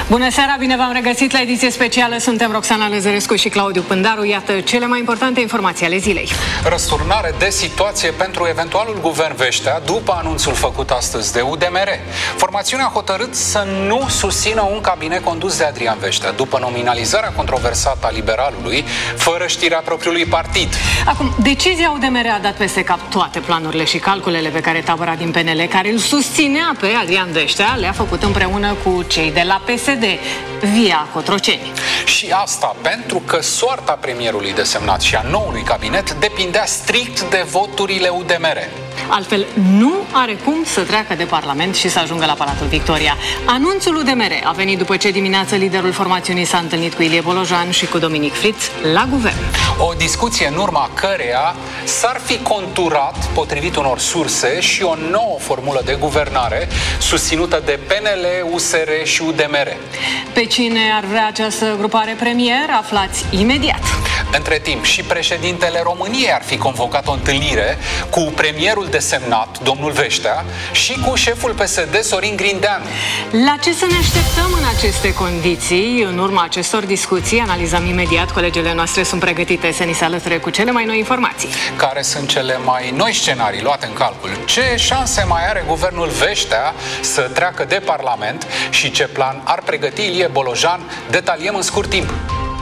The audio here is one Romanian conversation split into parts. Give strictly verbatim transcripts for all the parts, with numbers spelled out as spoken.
Bună seara, bine v-am regăsit la ediție specială. Suntem Roxana Lăzărescu și Claudiu Pândaru. Iată cele mai importante informații ale zilei. Răsturnare de situație pentru eventualul guvern Veștea după anunțul făcut astăzi de U D M R. Formațiunea a hotărât să nu susțină un cabinet condus de Adrian Veștea după nominalizarea controversată a liberalului, fără știrea propriului partid. Acum, decizia U D M R a dat peste cap toate planurile și calculele pe care tabăra din P N L, care îl susținea pe Adrian Veștea, le-a făcut împreună cu cei de la P S D, via Cotroceni. Și asta pentru că soarta premierului desemnat și a noului cabinet depindea strict de voturile U D M R. Altfel, nu are cum să treacă de Parlament și să ajungă la Palatul Victoria. Anunțul U D M R a venit după ce dimineață liderul formațiunii s-a întâlnit cu Ilie Bolojan și cu Dominic Fritz la guvern. O discuție în urma căreia s-ar fi conturat, potrivit unor surse, și o nouă formulă de guvernare susținută de P N L, U S R și U D M R. Pe cine ar vrea această grupare premier, aflați imediat. Între timp, și președintele României ar fi convocat o întâlnire cu premierul desemnat, domnul Veștea, și cu șeful P S D, Sorin Grindeanu. La ce să ne așteptăm în aceste condiții? În urma acestor discuții analizăm imediat. Colegele noastre sunt pregătite să ni se alăture cu cele mai noi informații. Care sunt cele mai noi scenarii luate în calcul? Ce șanse mai are guvernul Veștea să treacă de Parlament și ce plan ar pregăti Ilie Bolojan? Detaliem în scurt timp.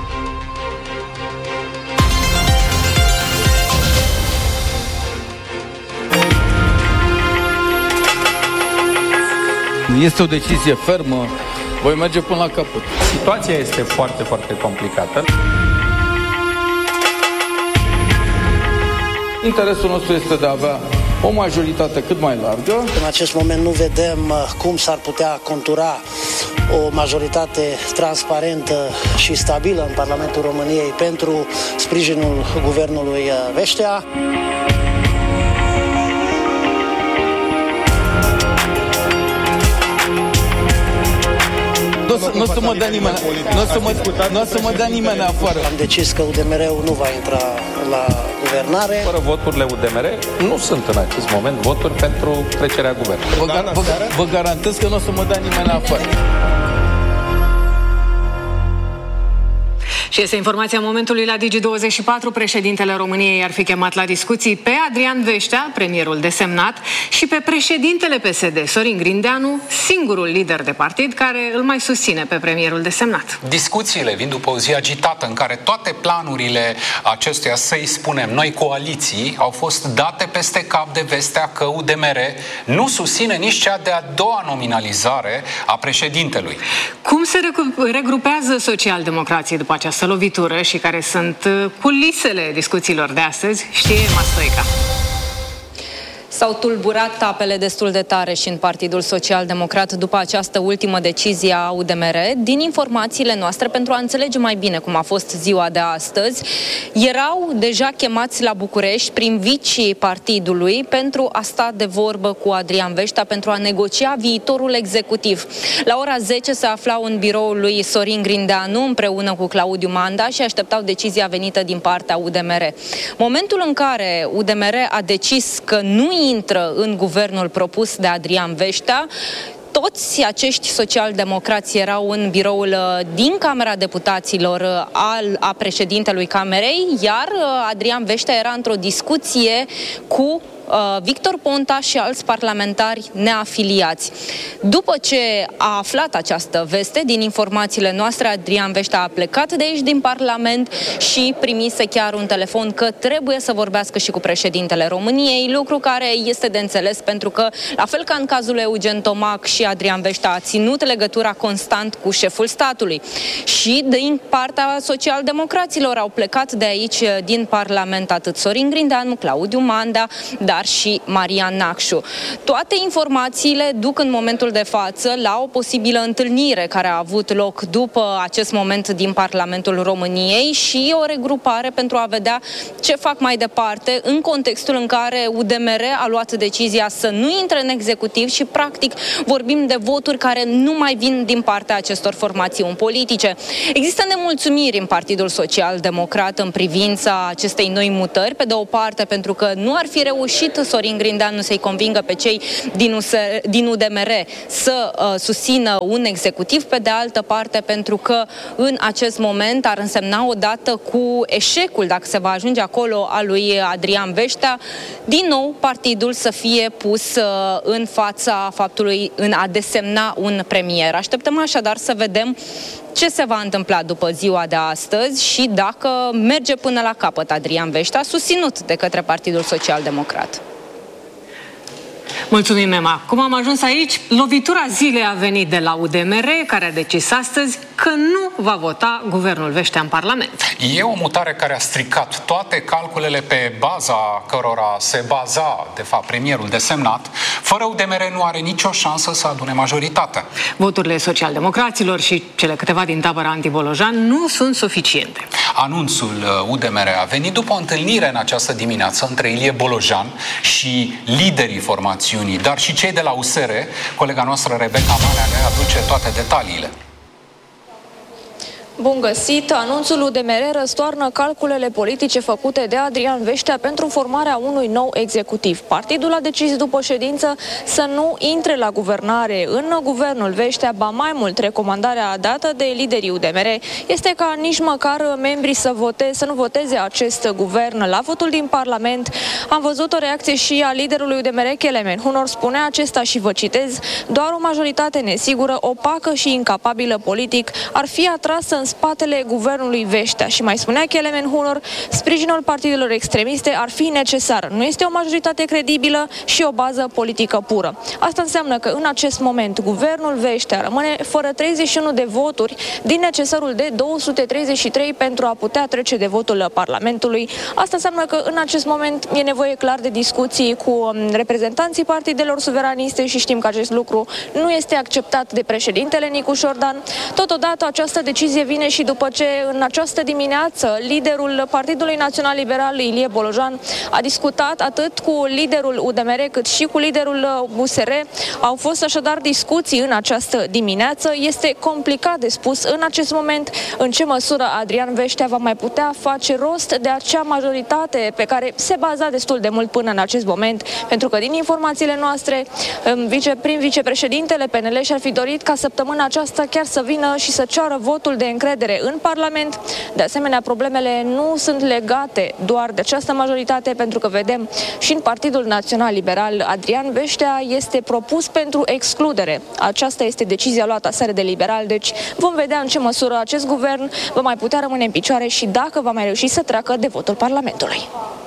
Este o decizie fermă, voi merge până la capăt. Situația este foarte, foarte complicată. Interesul nostru este de a avea o majoritate cât mai largă. În acest moment nu vedem cum s-ar putea contura o majoritate transparentă și stabilă în Parlamentul României pentru sprijinul guvernului Veștea. Nu o să mă dea nimeni, nu o să mă, n-o să mă dea nimeni afară. Am decis că U D M R-ul nu va intra la guvernare. Fără voturile U D M R nu sunt în acest moment voturi pentru trecerea guvernului. Vă, gar, vă, vă garantez că nu o să mă dea nimeni afară. Și este informația momentului la Digi douăzeci și patru. Președintele României ar fi chemat la discuții pe Adrian Veștea, premierul desemnat, și pe președintele P S D, Sorin Grindeanu, singurul lider de partid care îl mai susține pe premierul desemnat. Discuțiile vin după o zi agitată în care toate planurile acestuia, să-i spunem noi, coaliții, au fost date peste cap de vestea că U D M R nu susține nici cea de-a doua nominalizare a președintelui. Cum se regrupează socialdemocrații după această lovitură și care sunt culisele discuțiilor de astăzi, știe Emma Stoica. S-au tulburat apele destul de tare și în Partidul Social-Democrat după această ultimă decizie a U D M R. Din informațiile noastre, pentru a înțelege mai bine cum a fost ziua de astăzi, erau deja chemați la București prin vicii partidului pentru a sta de vorbă cu Adrian Veștea, pentru a negocia viitorul executiv. La ora zece se aflau în biroul lui Sorin Grindeanu împreună cu Claudiu Manda și așteptau decizia venită din partea U D M R. Momentul în care U D M R a decis că nu intră în guvernul propus de Adrian Veștea, toți acești socialdemocrați erau în biroul din Camera Deputaților al, a președintelui Camerei, iar Adrian Veștea era într-o discuție cu Victor Ponta și alți parlamentari neafiliați. După ce a aflat această veste, din informațiile noastre, Adrian Veștea a plecat de aici din Parlament și primise chiar un telefon că trebuie să vorbească și cu președintele României, lucru care este de înțeles pentru că, la fel ca în cazul Eugen Tomac, și Adrian Veștea a ținut legătura constant cu șeful statului. Și din partea socialdemocraților au plecat de aici din Parlament atât Sorin Grindeanu, Claudiu Manda, dar și Marian Nacșu. Toate informațiile duc în momentul de față la o posibilă întâlnire care a avut loc după acest moment din Parlamentul României și o regrupare pentru a vedea ce fac mai departe în contextul în care U D M R a luat decizia să nu intre în executiv și practic vorbim de voturi care nu mai vin din partea acestor formațiuni politice. Există nemulțumiri în Partidul Social Democrat în privința acestei noi mutări, pe de o parte pentru că nu ar fi reușit permit Sorin Grindeanu să-i convingă pe cei din, U S R, din U D M R să uh, susțină un executiv, pe de altă parte pentru că în acest moment ar însemna odată cu eșecul, dacă se va ajunge acolo, a lui Adrian Veștea, din nou partidul să fie pus uh, în fața faptului în a desemna un premier. Așteptăm așadar să vedem ce se va întâmpla după ziua de astăzi și dacă merge până la capăt Adrian Veștea, susținut de către Partidul Social Democrat. Mulțumim, Emma. Cum am ajuns aici, lovitura zilei a venit de la U D M R, care a decis astăzi că nu va vota guvernul Veștea în Parlament. E o mutare care a stricat toate calculele pe baza cărora se baza, de fapt, premierul desemnat. Fără U D M R nu are nicio șansă să adune majoritatea. Voturile socialdemocraților și cele câteva din tabăra anti-Bolojan nu sunt suficiente. Anunțul U D M R a venit după o întâlnire în această dimineață între Ilie Bolojan și liderii formațiunii, dar și cei de la U S R. Colega noastră, Rebecca Manea, ne aduce toate detaliile. Bun găsit! Anunțul U D M R răstoarnă calculele politice făcute de Adrian Veștea pentru formarea unui nou executiv. Partidul a decis după ședință să nu intre la guvernare în guvernul Veștea, ba mai mult, recomandarea dată de liderii U D M R este ca nici măcar membrii să, vote, să nu voteze acest guvern la votul din Parlament. Am văzut o reacție și a liderului U D M R, Kelemen Hunor, spunea acesta și vă citez: doar o majoritate nesigură, opacă și incapabilă politic ar fi atrasă în spatele guvernului Veștea. Și mai spunea Kelemen Hunor, sprijinul partidelor extremiste ar fi necesar. Nu este o majoritate credibilă și o bază politică pură. Asta înseamnă că în acest moment guvernul Veștea rămâne fără treizeci și unu de voturi din necesarul de două sute treizeci și trei pentru a putea trece de votul Parlamentului. Asta înseamnă că în acest moment e nevoie clar de discuții cu reprezentanții partidelor suveraniste și știm că acest lucru nu este acceptat de președintele Nicu Șordan. Totodată această decizie vine și după ce în această dimineață liderul Partidului Național Liberal, Ilie Bolojan, a discutat atât cu liderul U D M R cât și cu liderul U S R. Au fost așadar discuții în această dimineață. Este complicat de spus în acest moment în ce măsură Adrian Veștea va mai putea face rost de acea majoritate pe care se baza destul de mult până în acest moment, pentru că din informațiile noastre, prim vicepreședintele P N L și-ar fi dorit ca săptămâna aceasta chiar să vină și să ceară votul de încredere în Parlament. De asemenea, problemele nu sunt legate doar de această majoritate, pentru că vedem și în Partidul Național Liberal, Adrian Veștea este propus pentru excludere. Aceasta este decizia luată aseară de liberal, deci vom vedea în ce măsură acest guvern va mai putea rămâne în picioare și dacă va mai reuși să treacă de votul Parlamentului.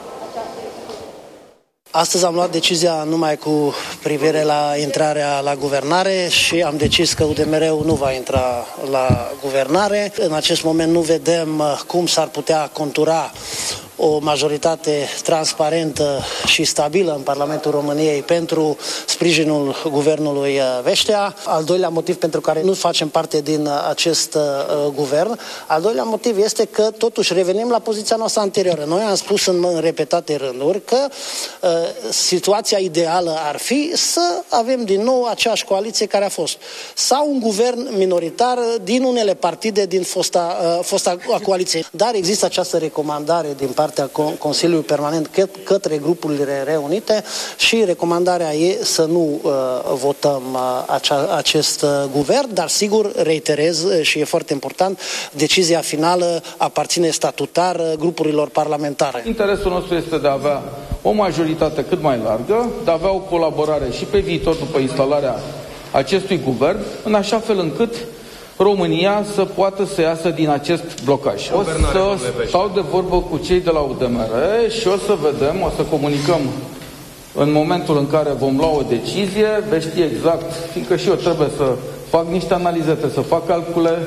Astăzi am luat decizia numai cu privire la intrarea la guvernare și am decis că U D M R-ul nu va intra la guvernare. În acest moment nu vedem cum s-ar putea contura o majoritate transparentă și stabilă în Parlamentul României pentru sprijinul guvernului Veștea. Al doilea motiv pentru care nu facem parte din acest uh, guvern, al doilea motiv este că totuși revenim la poziția noastră anterioară. Noi am spus în, în repetate rânduri că uh, situația ideală ar fi să avem din nou aceeași coaliție care a fost. Sau un guvern minoritar din unele partide din fosta, uh, fosta coaliție. Dar există această recomandare din partea Consiliului Permanent către grupurile reunite și recomandarea e să nu uh, votăm uh, acea, acest uh, guvern, dar sigur, reiterez uh, și e foarte important, decizia finală aparține statutar uh, grupurilor parlamentare. Interesul nostru este de a avea o majoritate cât mai largă, de a avea o colaborare și pe viitor după instalarea acestui guvern, în așa fel încât România să poată să iasă din acest blocaj. O să stau de vorbă cu cei de la U D M R și o să vedem, o să comunicăm în momentul în care vom lua o decizie, veți ști exact, fiindcă și eu trebuie să fac niște analize, trebuie să fac calcule.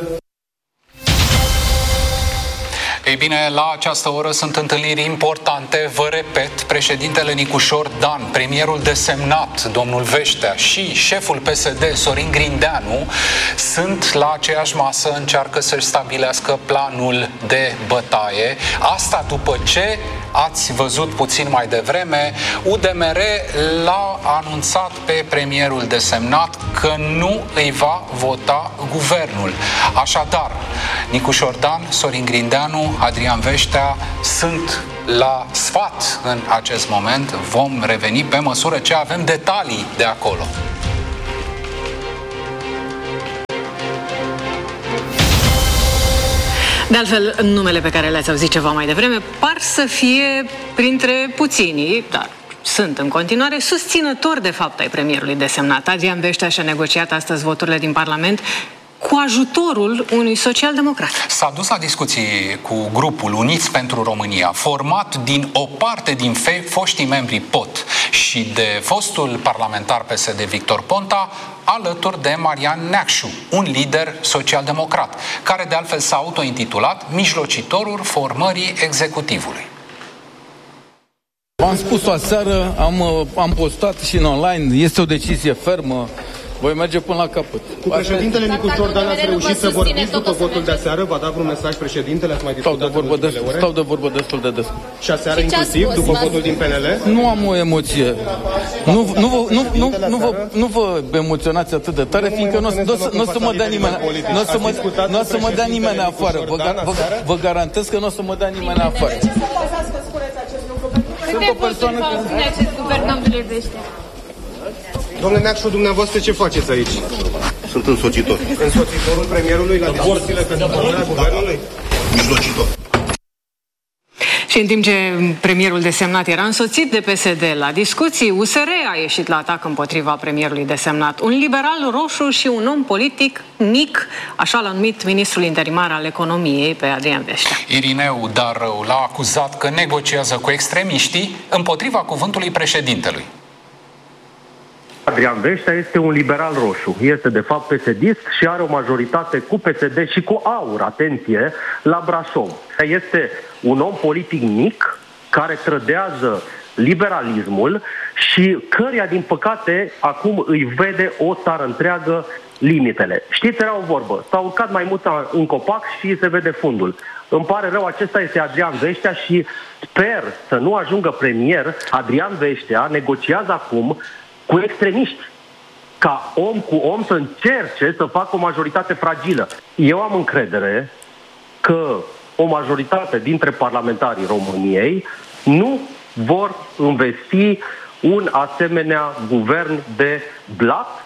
Ei bine, la această oră sunt întâlniri importante. Vă repet, președintele Nicu Șordan, premierul desemnat, domnul Veștea, și șeful P S D, Sorin Grindeanu, sunt la aceeași masă, încearcă să-și stabilească planul de bătaie. Asta după ce ați văzut puțin mai devreme, U D M R l-a anunțat pe premierul desemnat că nu îi va vota guvernul. Așadar, Nicu Șordan, Sorin Grindeanu, Adrian Veștea sunt la sfat în acest moment. Vom reveni pe măsură ce avem detalii de acolo. De altfel, numele pe care le-ați auzit ceva mai devreme par să fie printre puținii, dar sunt în continuare susținători de fapt ai premierului desemnat. Adrian Veștea și-a negociat astăzi voturile din Parlament cu ajutorul unui social-democrat. S-a dus la discuții cu grupul Uniți pentru România, format din o parte din foștii membri P O T și de fostul parlamentar P S D Victor Ponta, alături de Marian Neacșu, un lider social-democrat, care de altfel s-a autointitulat mijlocitorul formării executivului. Am spus-o aseară, am, am postat și în online, este o decizie fermă. Voi merge până la capăt. Cu președintele Nicu Ciordan ați reușit să vorbiți după votul de aseară? V-a dat vreun mesaj președintele? Ați mai discutat stau de vorbă, de, stau de vorbă destul de des. Și aseară inclusiv, după votul din P N L? Nu am o emoție. Nu, nu, vă, nu, nu, nu, vă, nu vă emoționați atât de tare, fiindcă nu o să mă dea nimeni, nu o să mă, nu o să mă dea nimeni afară. Vă, vă, vă garantez că nu o să mă dea nimeni afară. Sunt o persoană care... Domnule Neacșu, dumneavoastră ce faceți aici? Sunt însoțitor. Însoțitorul premierului la discuțiile pentru formarea guvernului? Mijlocitor. Și în timp ce premierul desemnat era însoțit de P S D la discuții, U S R a ieșit la atac împotriva premierului desemnat. Un liberal roșu și un om politic mic, așa l-a numit ministrul interimar al economiei pe Adrian Veștea. Irineu Darău l-a acuzat că negociază cu extremiștii împotriva cuvântului președintelui. Adrian Veștea este un liberal roșu. Este de fapt P S D-ist și are o majoritate cu P S D și cu AUR, atenție, la Brașov. Este un om politic mic care trădează liberalismul și căreia, din păcate, acum îi vede o țară întreagă limitele. Știți, era o vorbă. S-a urcat maimuța în copac și se vede fundul. Îmi pare rău, acesta este Adrian Veștea și sper să nu ajungă premier. Adrian Veștea negociază acum cu extremiști, ca om cu om să încerce să facă o majoritate fragilă. Eu am încredere că o majoritate dintre parlamentarii României nu vor învesti un asemenea guvern de blat.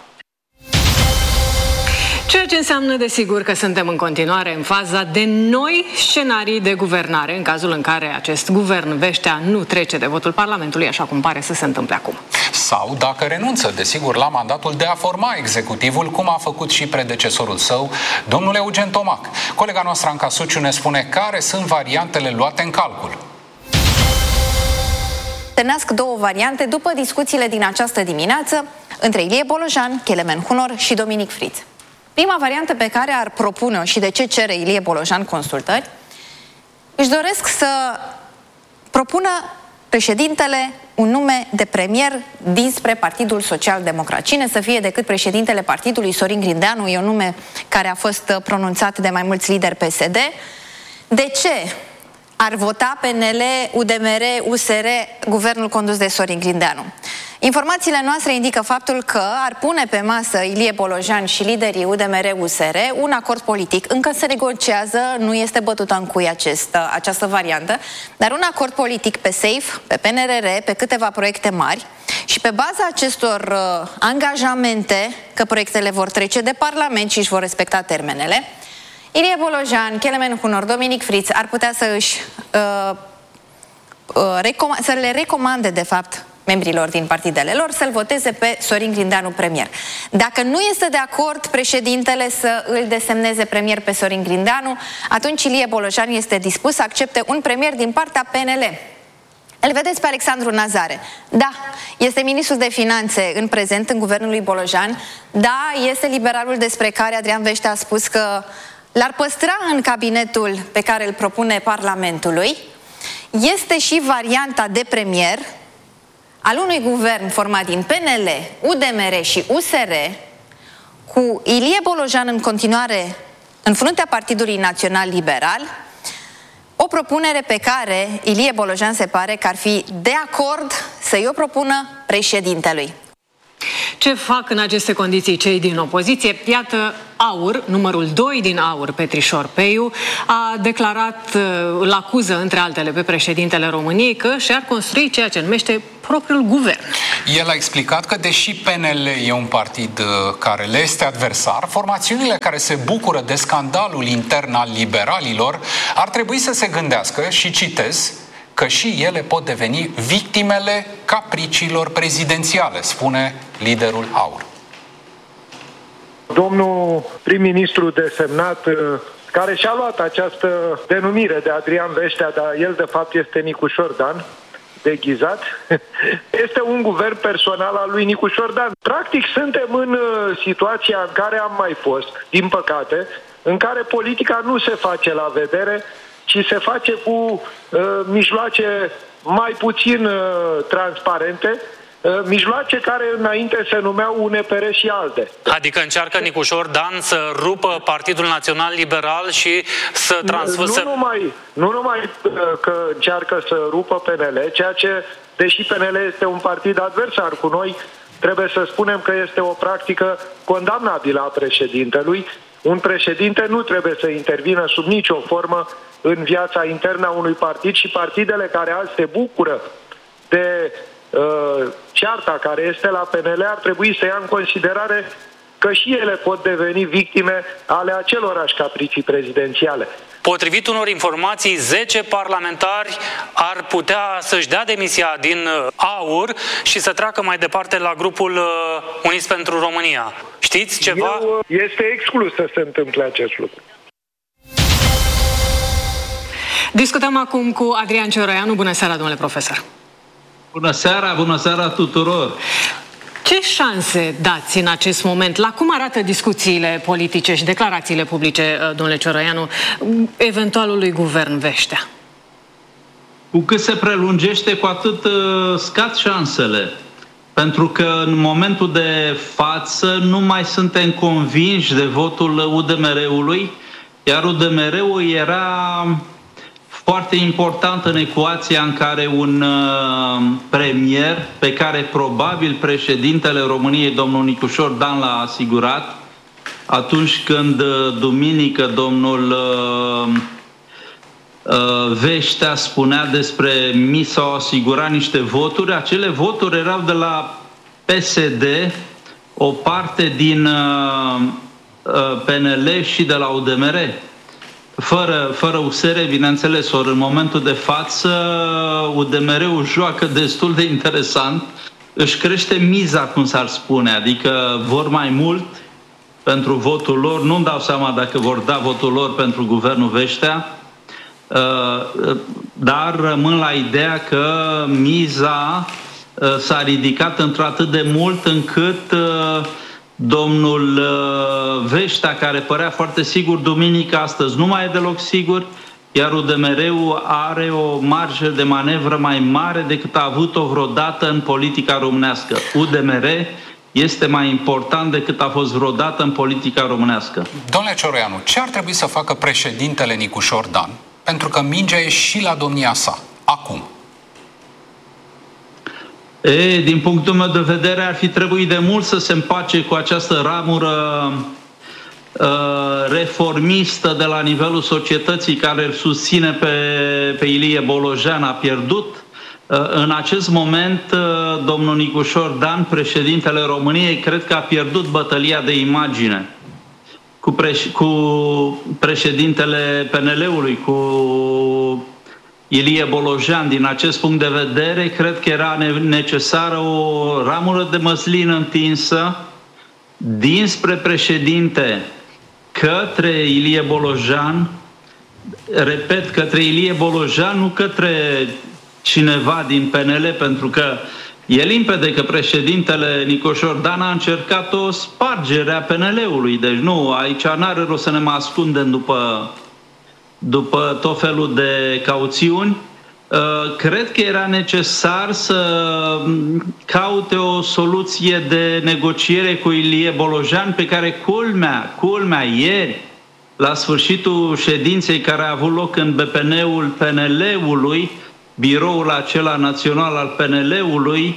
Ceea ce înseamnă, desigur, că suntem în continuare în faza de noi scenarii de guvernare, în cazul în care acest guvern Veștea nu trece de votul Parlamentului, așa cum pare să se întâmple acum. Sau dacă renunță, desigur, la mandatul de a forma executivul, cum a făcut și predecesorul său, domnul Eugen Tomac. Colega noastră, Anca Suciu, ne spune care sunt variantele luate în calcul. Se nasc două variante după discuțiile din această dimineață între Ilie Bolojan, Kelemen Hunor și Dominic Friț. Prima variantă pe care ar propune-o și de ce cere Ilie Bolojan consultări, își doresc să propună președintele un nume de premier dinspre Partidul Social-Democrat. Cine să fie decât președintele partidului? Sorin Grindeanu e un nume care a fost pronunțat de mai mulți lideri P S D. De ce ar vota P N L, U D M R, U S R, guvernul condus de Sorin Grindeanu? Informațiile noastre indică faptul că ar pune pe masă Ilie Bolojan și liderii U D M R U S R un acord politic. Încă se negociază, nu este bătută în cui acest, această variantă, dar un acord politic pe SAFE, pe P N R R, pe câteva proiecte mari și pe baza acestor uh, angajamente că proiectele vor trece de Parlament și își vor respecta termenele, Ilie Bolojan, Kelemen Hunor, Dominic Friț ar putea să își uh, uh, să le recomande, de fapt, membrilor din partidele lor să-l voteze pe Sorin Grindeanu premier. Dacă nu este de acord președintele să îl desemneze premier pe Sorin Grindeanu, atunci Ilie Bolojan este dispus să accepte un premier din partea P N L. Îl vedeți pe Alexandru Nazare. Da, este ministrul de finanțe în prezent în guvernul lui Bolojan. Da, este liberalul despre care Adrian Veștea a spus că l-ar păstra în cabinetul pe care îl propune Parlamentului. Este și varianta de premier al unui guvern format din P N L, U D M R și U S R, cu Ilie Bolojan în continuare în fruntea Partidului Național Liberal, o propunere pe care Ilie Bolojan se pare că ar fi de acord să-i o propună președintelui. Ce fac în aceste condiții cei din opoziție? Iată, AUR, numărul doi din AUR, Petrișor Peiu, a declarat, îl acuză, între altele, pe președintele României că și-ar construi ceea ce numește propriul guvern. El a explicat că, deși P N L e un partid care le este adversar, formațiunile care se bucură de scandalul intern al liberalilor ar trebui să se gândească, și citez, că și ele pot deveni victimele capriciilor prezidențiale, spune liderul AUR. Domnul prim-ministru desemnat, care și-a luat această denumire de Adrian Veștea, dar el de fapt este Nicușor Dan, deghizat, este un guvern personal al lui Nicușor Dan. Practic suntem în situația în care am mai fost, din păcate, în care politica nu se face la vedere, ci se face cu uh, mijloace mai puțin uh, transparente, uh, mijloace care înainte se numeau U N P R și alte. Adică încearcă Nicușor Dan să rupă Partidul Național Liberal și să transfere... Nu, nu numai, nu numai uh, că încearcă să rupă P N L, ceea ce, deși P N L este un partid adversar cu noi, trebuie să spunem că este o practică condamnabilă a președintelui. Un președinte nu trebuie să intervină sub nicio formă în viața internă a unui partid și partidele care azi se bucură de uh, cearta care este la P N L ar trebui să ia în considerare că și ele pot deveni victime ale acelorași capricii prezidențiale. Potrivit unor informații, zece parlamentari ar putea să-și dea demisia din AUR și să treacă mai departe la grupul Uniți pentru România. Știți ceva? Eu, este exclus să se întâmple acest lucru. Discutăm acum cu Adrian Cioroianu. Bună seara, domnule profesor! Bună seara, bună seara tuturor! Ce șanse dați în acest moment? La cum arată discuțiile politice și declarațiile publice, domnule Cioroianu, eventualului guvern Veștea? Cu cât se prelungește, cu atât uh, scad șansele. Pentru că în momentul de față nu mai suntem convinși de votul U D M R-ului, iar U D M R-ul era foarte important în ecuația în care un uh, premier, pe care probabil președintele României, domnul Nicușor Dan, l-a asigurat, atunci când uh, duminică domnul uh, uh, Veștea spunea despre mi s-au asigurat niște voturi, acele voturi erau de la P S D, o parte din uh, uh, P N L și de la U D M R. Fără, fără U S R, bineînțeles, ori în momentul de față U D M R-ul joacă destul de interesant, își crește miza, cum s-ar spune, adică vor mai mult pentru votul lor, nu-mi dau seama dacă vor da votul lor pentru guvernul Veștea, dar rămân la ideea că miza s-a ridicat într-atât de mult încât domnul Veștea, care părea foarte sigur duminică, astăzi nu mai e deloc sigur, iar U D M R-ul are o marjă de manevră mai mare decât a avut-o vreodată în politica românească. U D M R este mai important decât a fost vreodată în politica românească. Domnule Cioroianu, ce ar trebui să facă președintele Nicușor Dan? Pentru că mingea e și la domnia sa, acum. E, din punctul meu de vedere, ar fi trebuit de mult să se împace cu această ramură uh, reformistă de la nivelul societății care îl susține pe, pe Ilie Bolojan. A pierdut uh, în acest moment uh, domnul Nicușor Dan, președintele României, cred că a pierdut bătălia de imagine cu, preș- cu președintele P N L-ului, cu Ilie Bolojan. Din acest punct de vedere, cred că era necesară o ramură de măslină întinsă dinspre președinte către Ilie Bolojan, repet, către Ilie Bolojan, nu către cineva din P N L, pentru că e limpede că președintele Nicușor Dan a încercat o spargere a P N L-ului. Deci nu, aici n-are rost să ne mai ascundem după după tot felul de cauțiuni. Cred că era necesar să caute o soluție de negociere cu Ilie Bolojan, pe care culmea, culmea ieri, la sfârșitul ședinței care a avut loc în B P N-ul P N L-ului, biroul acela național al P N L-ului,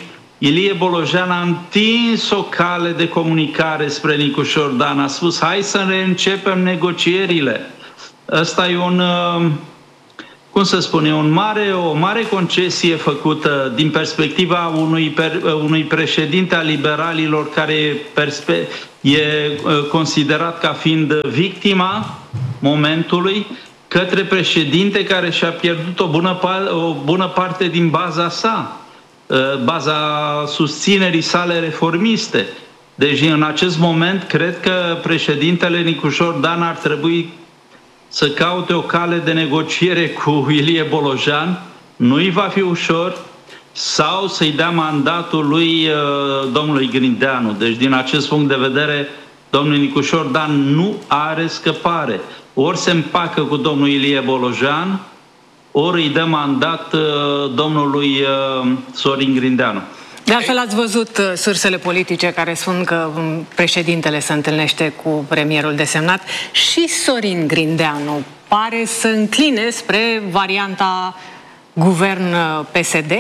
Ilie Bolojan a întins o cale de comunicare spre Nicușor Dan, a spus hai să reîncepem negocierile. Ăsta e un, cum să spun, e un mare, o mare concesie făcută din perspectiva unui, unui președinte al liberalilor care e considerat ca fiind victima momentului, către președinte care și-a pierdut o bună, o bună parte din baza sa, baza susținerii sale reformiste. Deci în acest moment cred că președintele Nicușor Dan ar trebui să caute o cale de negociere cu Ilie Bolojan, nu-i va fi ușor, sau să-i dea mandatul lui uh, domnului Grindeanu. Deci din acest punct de vedere, domnul Nicușor Dan nu are scăpare. Ori se împacă cu domnul Ilie Bolojan, ori îi dă mandat uh, domnului uh, Sorin Grindeanu. De altfel ați văzut uh, sursele politice care spun că um, președintele se întâlnește cu premierul desemnat și Sorin Grindeanu pare să încline spre varianta guvern P S D?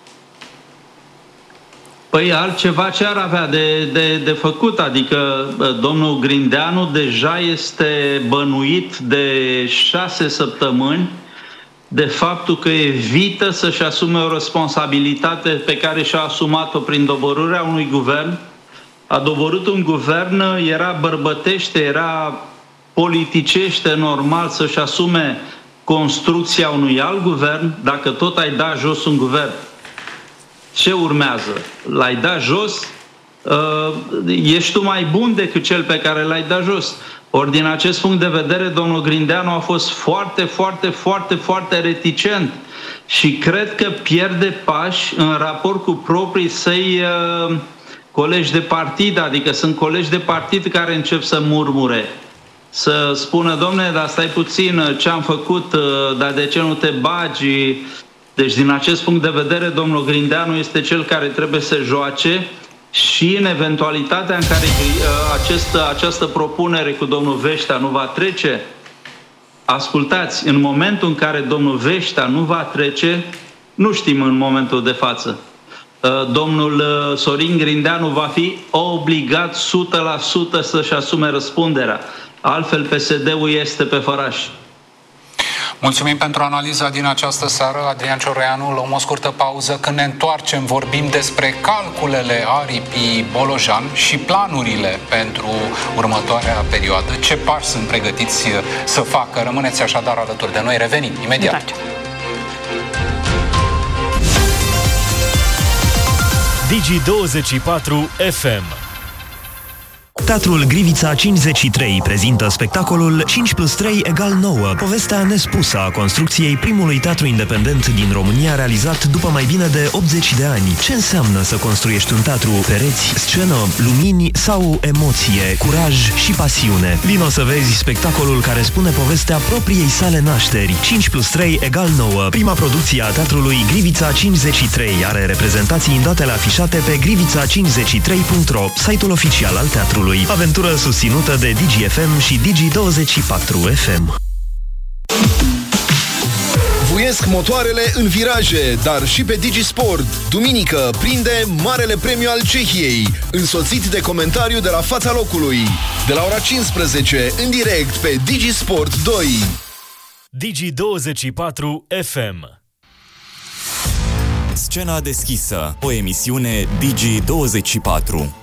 Păi altceva ce ar avea de, de, de făcut, adică domnul Grindeanu deja este bănuit de șase săptămâni de faptul că evită să-și asume o responsabilitate pe care și-a asumat-o prin doborârea unui guvern. A doborât un guvern, era bărbătește, era politicește normal să-și asume construcția unui alt guvern. Dacă tot ai dat jos un guvern, ce urmează? L-ai dat jos? Ești tu mai bun decât cel pe care l-ai dat jos. Ori din acest punct de vedere, domnul Grindeanu a fost foarte, foarte, foarte, foarte reticent și cred că pierde pași în raport cu proprii săi uh, colegi de partid, adică sunt colegi de partid care încep să murmure. Să spună, domne, dar stai puțin, ce am făcut, uh, dar de ce nu te bagi? Deci din acest punct de vedere, domnul Grindeanu este cel care trebuie să joace și în eventualitatea în care uh, această, această propunere cu domnul Veștea nu va trece, ascultați, în momentul în care domnul Veștea nu va trece, nu știm în momentul de față. Uh, domnul uh, Sorin Grindeanu va fi obligat o sută la sută să-și asume răspunderea. Altfel P S D-ul este pe făraș. Mulțumim pentru analiza din această seară, Adrian Cioreanu. Luăm o scurtă pauză. Când ne întoarcem, vorbim despre calculele aripii Bolojan și planurile pentru următoarea perioadă. Ce pași sunt pregătiți să facă? Rămâneți așadar alături de noi. Revenim imediat. Digi douăzeci și patru F M. Teatrul Grivița cincizeci și trei prezintă spectacolul cinci plus trei egal nouă, povestea nespusă a construcției primului teatru independent din România realizat după mai bine de optzeci de ani. Ce înseamnă să construiești un teatru? Pereți, scenă, lumini sau emoție, curaj și pasiune? Vino să vezi spectacolul care spune povestea propriei sale nașteri. cinci plus trei egal nouă, prima producție a teatrului Grivița cincizeci și trei, are reprezentații în datele afișate pe grivița cincizeci și trei punct ro, site-ul oficial al teatrului. Aventură susținută de Digi F M și Digi douăzeci și patru F M. Vuiesc motoarele în viraje, dar și pe Digi Sport. Duminică prinde Marele Premiu al Cehiei, însoțit de comentariu de la fața locului. De la ora cincisprezece, în direct pe Digi Sport doi. Digi douăzeci și patru F M. Scena deschisă, o emisiune Digi douăzeci și patru.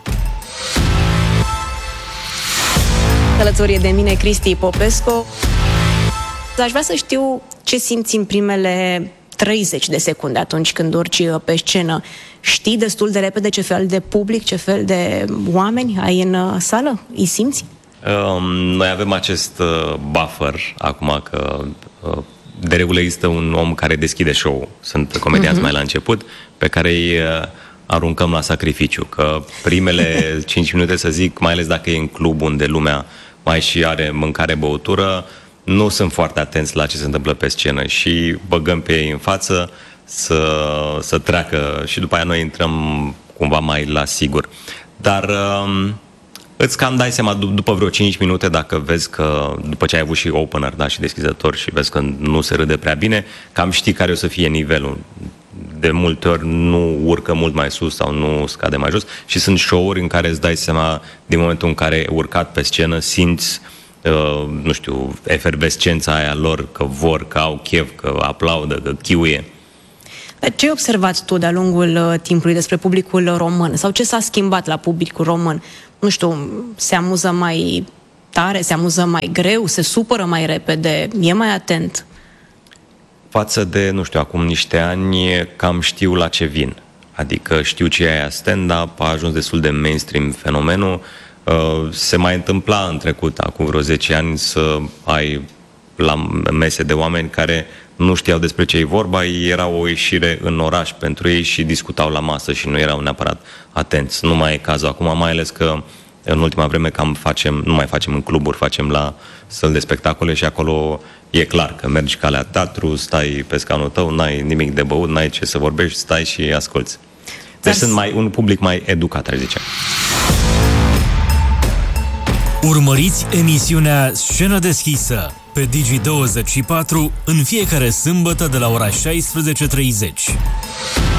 Alături de mine Cristi Popescu. Aș vrea să știu ce simți în primele treizeci de secunde atunci când urci pe scenă. Știi destul de repede ce fel de public, ce fel de oameni ai în sală? Îi simți? Um, noi avem acest uh, buffer acum că uh, de regulă există un om care deschide show. Sunt comedianți uh-huh. mai la început, pe care îi uh, aruncăm la sacrificiu. Că primele cinci minute, să zic, mai ales dacă e în club unde lumea mai și are mâncare, băutură, nu sunt foarte atenți la ce se întâmplă pe scenă și băgăm pe ei în față să, să treacă și după aia noi intrăm cumva mai la sigur. Dar um, îți cam dai seama după vreo cinci minute, dacă vezi că după ce ai avut și opener, da, și deschizător și vezi că nu se râde prea bine, cam știi care o să fie nivelul. de multe ori nu urcă mult mai sus sau nu scade mai jos și sunt show-uri în care îți dai seama din momentul în care ai urcat pe scenă, simți uh, nu știu, efervescența aia lor, că vor, că au chef, că aplaudă, că chiuie. Dar ce ai observat tu de-a lungul uh, timpului despre publicul român? Sau ce s-a schimbat la publicul român? Nu știu, se amuză mai tare, se amuză mai greu, se supără mai repede, e mai atent? Față de, nu știu, acum niște ani, cam știu la ce vin. Adică știu ce e aia stand-up, a ajuns destul de mainstream fenomenul. Se mai întâmpla în trecut, acum vreo zece ani, să ai la mese de oameni care nu știau despre ce e vorba, era o ieșire în oraș pentru ei și discutau la masă și nu erau neapărat atenți. Nu mai e cazul acum, mai ales că în ultima vreme cam facem, nu mai facem în cluburi, facem la săli de spectacole și acolo e clar că mergi ca la teatru, stai pe scaunul tău, n-ai nimic de băut, n-ai ce să vorbești, stai și asculți. Deci sunt mai, un public mai educat, aș zice. Urmăriți emisiunea Scenă deschisă pe Digi douăzeci și patru în fiecare sâmbătă de la ora șaisprezece și treizeci.